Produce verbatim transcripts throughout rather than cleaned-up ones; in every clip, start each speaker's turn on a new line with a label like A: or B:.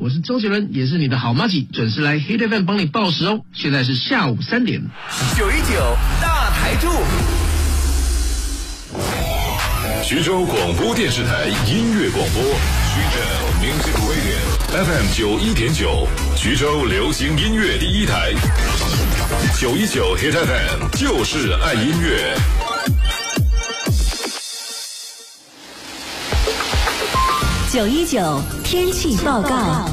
A: 我是周杰伦，也是你的好麻吉，准时来 Hit F M 帮你报时哦。现在是下午三点。
B: 九一九大台柱，
C: 徐州广播电视台音乐广播，徐州 Music Radio F M 九一点九，徐州流行音乐第一台，九一九 Hit F M 就是爱音乐。
D: 九一九天气报告。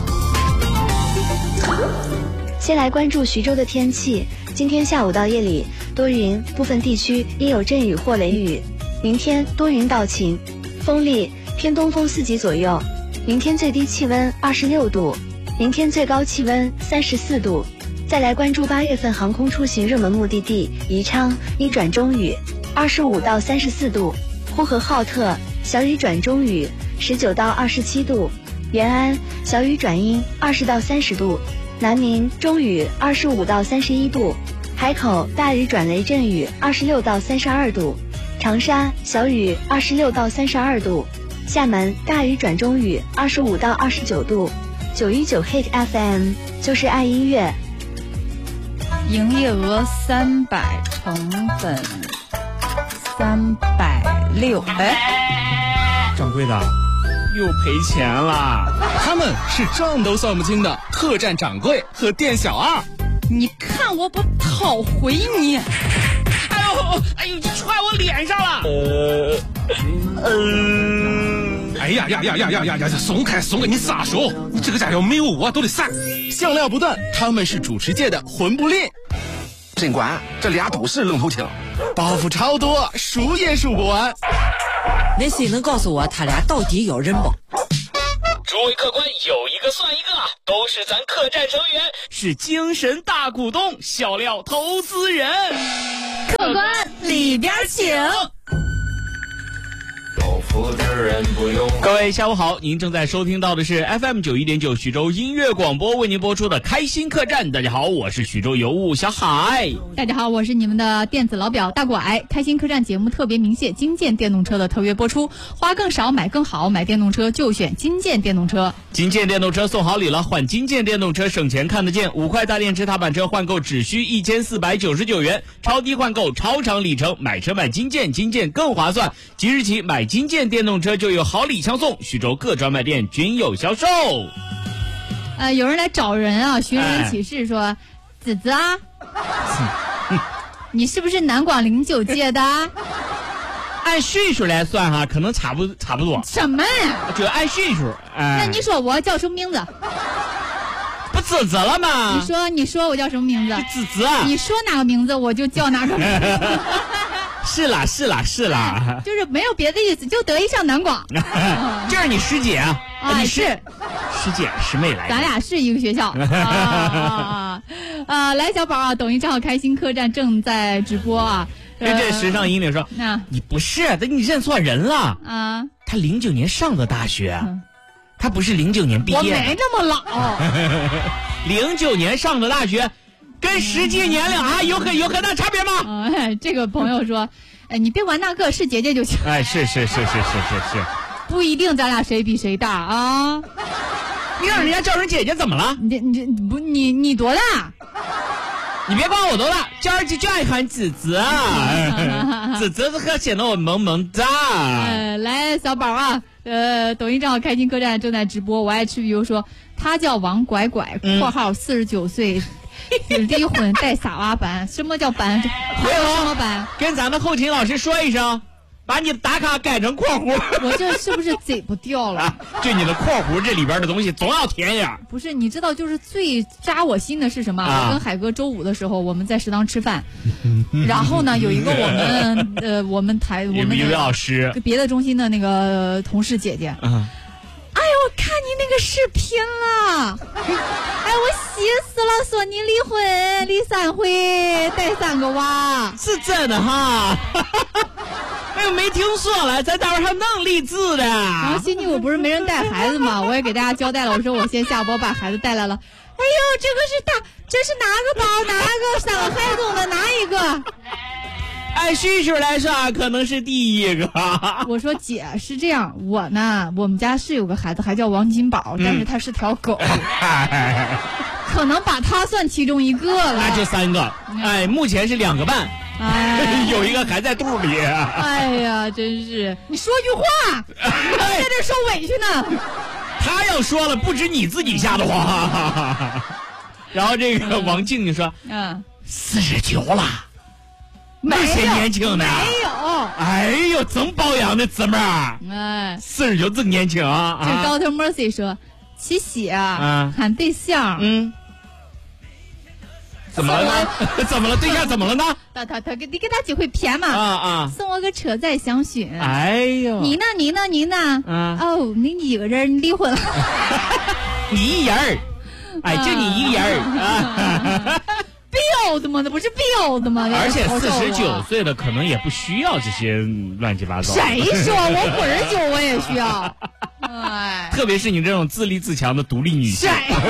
E: 先来关注徐州的天气。今天下午到夜里多云，部分地区阴有阵雨或雷雨。明天多云到晴，风力偏东风四级左右。明天最低气温二十六度，明天最高气温三十四度。再来关注八月份航空出行热门目的地宜昌，阴转中雨，二十五到三十四度；呼和浩特小雨转中雨，十九到二十七度；延安小雨转阴，二十到三十度；南宁中雨，二十五到三十一度；海口大雨转雷阵雨，二十六到三十二度；长沙小雨，二十六到三十二度；厦门大雨转中雨，二十五到二十九度。九一九 Hit F M 就是爱音乐。
F: 营业额三百，成本三百六。哎，
G: 掌柜的，又赔钱了。他们是账都算不清的客栈掌柜和店小二。
F: 你看我不讨回你！哎呦，哎呦，你踹我脸上了！
G: 呃，呃，哎呀呀呀呀呀呀呀！松开松开，你撒手！你这个家伙没有我都得散。香料不断，他们是主持界的魂不吝。
B: 警官，这俩都是愣头青，
G: 包袱超多，数也数不完。
H: 那谁能告诉我他俩到底要人不？
I: 诸位客官，有一个算一个，都是咱客栈成员，是精神大股东，小料投资人。
F: 客官里边请。
I: 各位下午好，您正在收听到的是 F M 九一点九徐州音乐广播为您播出的开心客栈。大家好，我是徐州尤物小海。
F: 大家好，我是你们的电子老表大拐。开心客栈节目特别鸣谢金建电动车的特约播出，花更少买更好，买电动车就选金建电动车。
I: 金建电动车送好礼了，换金建电动车省钱看得见，五块大电池踏板车换购只需一千四百九十九元，超低换购超长里程，买车买金建，金建更划算。即日起买金建电动车就有好礼相送，徐州各专卖店均有销售。
F: 呃，有人来找人啊，寻人启事说，哎、子子啊，你是不是南广零九届的？
I: 按岁数来算哈，可能差不差不多。
F: 什么呀？
I: 就按岁数。哎，
F: 那你说我叫什么名字？
I: 不子子了吗？
F: 你说，你说我叫什么名字？
I: 子子。
F: 你说哪个名字，我就叫哪个名字。
I: 是啦是啦是啦，
F: 就是没有别的意思，就得意上南广。
I: 这是你师姐啊？
F: 啊，
I: 你
F: 是
I: 师姐师妹来的，
F: 咱俩是一个学校。啊啊！来，小宝啊，抖音账号开心客栈正在直播啊。
I: 跟这时尚引领说，
F: 那、啊、
I: 你不是，你认错人了
F: 啊！
I: 他零九年上的大学，嗯、他不是零九年毕业。
F: 我没这么老。
I: 零九年上的大学。跟实际年龄啊有很有很大差别吗？
F: 哎，这个朋友说，哎，你别管那个，是姐姐就行。
I: 哎，是是是是是是是，
F: 不一定咱俩谁比谁大啊。
I: 你让人家叫人姐姐怎么了？
F: 你你不你你多大？
I: 你别管我多大，叫人就爱喊子子啊，子子可显得我萌萌哒。
F: 呃，来，小宝啊，呃，抖音账号开心客栈正在直播。我爱吃鱼说，他叫王拐拐，括号四十九岁。离婚带撒娃班，什么叫班？
I: 回头
F: 什么班？
I: 跟咱的后勤老师说一声，把你打卡改成括弧。
F: 我这是不是嘴不掉了？啊、
I: 就你的括弧这里边的东西总要填一点。
F: 不是，你知道就是最扎我心的是什么？啊、我跟海哥周五的时候，我们在食堂吃饭，然后呢，有一个我们呃我们台我们
I: 一位老师
F: 别的中心的那个同事姐姐。啊哎呦，我看你那个视频了，哎，我气死了！说你离婚离三回，带三个娃，
I: 是真的哈。哎呦，没听说了，咱待会儿还能励志的。
F: 然后星期五不是没人带孩子嘛，我也给大家交代了，我说我先下播把孩子带来了。哎呦，这个是大，这是哪个包？哪个三个孩子中的哪一个？
I: 哎按叙述来说啊，可能是第一个。
F: 我说姐是这样，我呢，我们家是有个孩子，还叫王金宝，但是他是条狗，嗯、可能把他算其中一个了。
I: 那就三个，哎，目前是两个半。哎，有一个还在肚里。
F: 哎呀，真是！你说句话，在这受委屈呢。
I: 他要说了，不止你自己吓得慌。然后这个王静就说：“嗯，四十九了，那些年轻的
F: 没有。
I: 哎呦，这么保养的姊妹儿，哎，四十九这么年轻啊！”
F: 这高头 Mercy 说：“七喜啊，喊对象，
I: 嗯。”怎么了呢？怎么了？对象怎么了呢？
F: 他他他，你给他机会骗嘛？
I: 啊啊！
F: 送我个车载香薰。
I: 哎呦！
F: 你呢？你呢？你呢？
I: 啊！
F: 哦，你一个人离婚了。
I: 你一人儿，哎，就你一人儿。
F: 彪的吗？那不是彪的吗？
I: 而且四十九岁了，可能也不需要这些乱七八糟。
F: 谁说我滚儿酒我也需要？
I: 哎，特别是你这种自立自强的独立女性。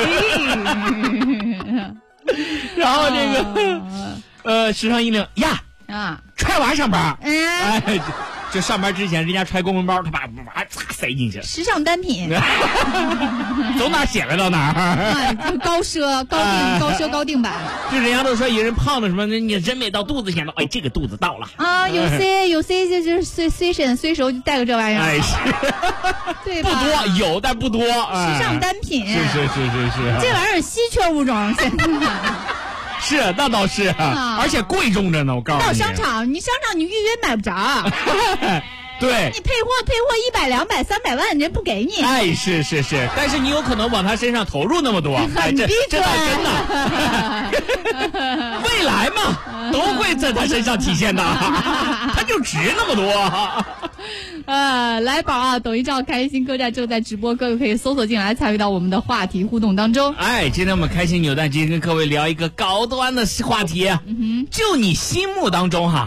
I: 然后这个，啊、呃，时尚一零呀啊，揣娃上班，哎，哎就上班之前人家揣公文包，他把娃擦塞进去。
F: 时尚单品，
I: 走哪写来到哪儿，
F: 哎，高奢高定、哎、高奢高定版。
I: 就人家都说有人胖的什么，你人没到肚子前头，哎，这个肚子到了
F: 啊，有些有些就就是随随身随手就带个这玩意儿，
I: 哎是，
F: 对吧？
I: 不多有，但不多。
F: 哎、时尚单品，
I: 是是是是是，
F: 这玩意儿稀缺物种，现在。
I: 是，那倒是，啊、而且贵重着呢。我告诉你，
F: 到商场，你商场你预约买不着。
I: 对，
F: 你配货配货一百两百三百万，人家不给你。
I: 哎，是是是，但是你有可能往他身上投入那么多，哎，这这倒真的。未来嘛，都会在他身上体现的，他就值那么多。
F: 呃，来宝啊！抖音账开心客栈正在直播，各位可以搜索进来参与到我们的话题互动当中。
I: 哎，今天我们开心扭蛋机跟各位聊一个高端的话题，嗯哼，就你心目当中哈。